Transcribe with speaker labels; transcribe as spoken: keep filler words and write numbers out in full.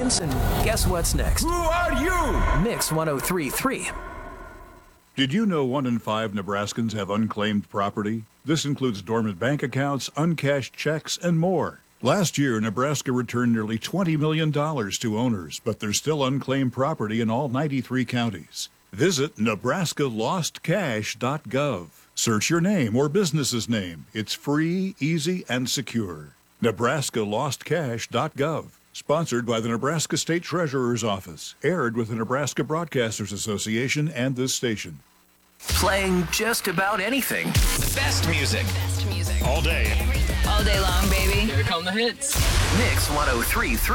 Speaker 1: And guess what's next?
Speaker 2: Who are you?
Speaker 1: Mix one oh three point three.
Speaker 3: Did you know one in five Nebraskans have unclaimed property? This includes dormant bank accounts, uncashed checks, and more. Last year, Nebraska returned nearly twenty million dollars to owners, but there's still unclaimed property in all ninety-three counties. Visit Nebraska Lost Cash dot gov. Search your name or business's name. It's free, easy, and secure. Nebraska Lost Cash dot gov. Sponsored by the Nebraska State Treasurer's Office. Aired with the Nebraska Broadcasters Association and this station.
Speaker 1: Playing just about anything.
Speaker 2: The best music.
Speaker 4: Best music.
Speaker 2: All day.
Speaker 4: All day long, baby.
Speaker 5: Here come the hits.
Speaker 1: Mix one oh three point three.